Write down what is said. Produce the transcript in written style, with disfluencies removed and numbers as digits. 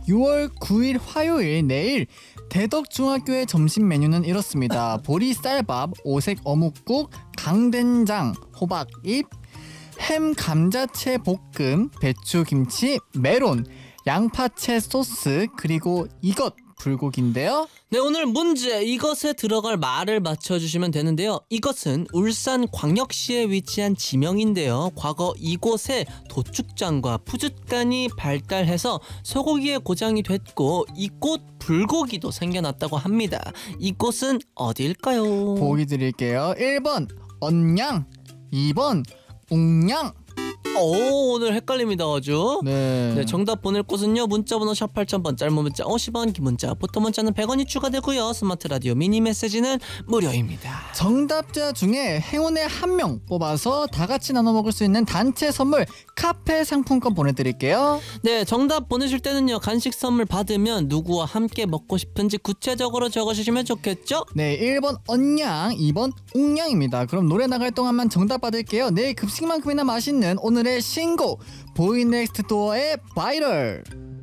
6월 9일 화요일 내일 대덕중학교의 점심 메뉴는 이렇습니다. 보리쌀밥, 오색 어묵국, 강된장, 호박잎, 햄 감자채 볶음, 배추김치, 메론, 양파채 소스, 그리고 이것 불고기인데요. 네, 오늘 문제 이것에 들어갈 말을 맞춰주시면 되는데요. 이것은 울산광역시에 위치한 지명인데요. 과거 이곳에 도축장과 푸줏간이 발달해서 소고기의 고장이 됐고 이곳 불고기도 생겨났다고 합니다. 이곳은 어디일까요? 보기 드릴게요. 1번 언양, 2번 웅양. 오, 오늘 헷갈립니다 아주. 네. 정답 보낼 곳은요. 문자번호 샵 8000번, 짧은 문자 50원, 긴 문자 보통 문자는 100원이 추가되고요. 스마트 라디오 미니 메시지는 무료입니다. 정답자 중에 행운의 한 명 뽑아서 다 같이 나눠 먹을 수 있는 단체 선물 카페 상품권 보내드릴게요. 네, 정답 보내실 때는요. 간식 선물 받으면 누구와 함께 먹고 싶은지 구체적으로 적어주시면 좋겠죠? 네, 1번 언양, 2번 웅냥입니다. 그럼 노래 나갈 동안만 정답 받을게요. 내일 급식만큼이나 맛있는 오늘의 신곡 보이넥스트 도어의 바이럴.